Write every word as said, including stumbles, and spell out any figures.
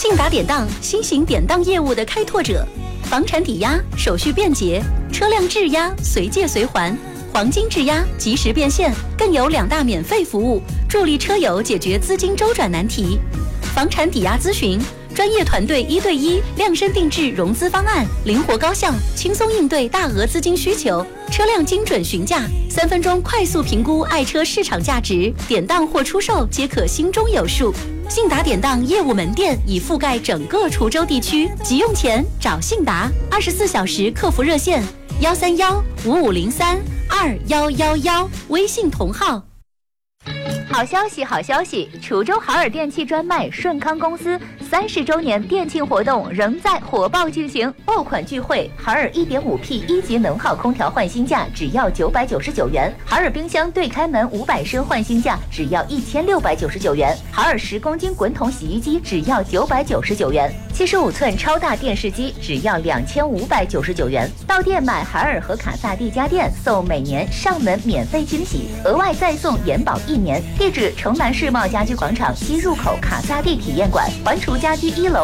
信达典当，新型典当业务的开拓者，房产抵押手续便捷，车辆质押随借随还，黄金质押及时变现，更有两大免费服务，助力车友解决资金周转难题。房产抵押咨询，专业团队一对一量身定制融资方案，灵活高效，轻松应对大额资金需求。车辆精准询价，三分钟快速评估爱车市场价值，典当或出售皆可心中有数。信达典当业务门店已覆盖整个滁州地区，急用钱找信达，二十四小时客服热线幺三幺五五零三二幺幺幺，微信同号。 好消息，好消息！滁州海尔电器专卖顺康公司三十周年店庆活动仍在火爆进行，爆款聚会，海尔 一点五 P 一级能耗空调换新价只要九百九十九元，海尔冰箱对开门五百升换新价只要一千六百九十九元，海尔十公斤滚筒洗衣机只要九百九十九元，七十五寸超大电视机只要两千五百九十九元。到店买海尔和卡萨帝家电，送每年上门免费惊喜，额外再送延保一年。地址：城南世贸家居广场西入口卡萨帝体验馆，环厨家居一楼。